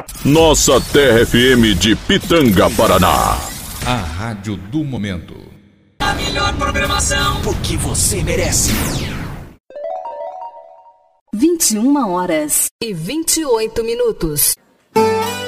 Nossa Terra FM de Pitanga, Paraná. A rádio do momento. A melhor programação, porque você merece. 21h28.